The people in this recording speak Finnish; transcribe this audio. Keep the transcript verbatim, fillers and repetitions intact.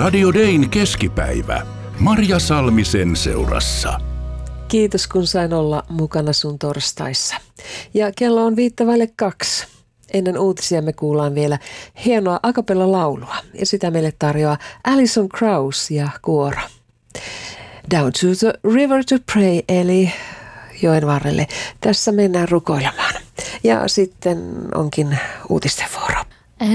Radio Dayn keskipäivä. Marja Salmisen seurassa. Kiitos, kun sain olla mukana sun torstaissa. Ja kello on viittä vaille kaksi. Ennen uutisia me kuullaan vielä hienoa a cappella laulua. Ja sitä meille tarjoaa Alison Krauss ja kuoro. Down to the river to pray, eli joen varrelle. Tässä mennään rukoilemaan. Ja sitten onkin uutisten vuoro.